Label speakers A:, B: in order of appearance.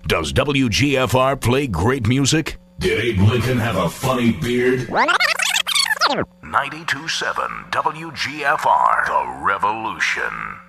A: Does WGFR play great music? Did Abe Lincoln have a funny beard? 92.7 WGFR, The Revolution.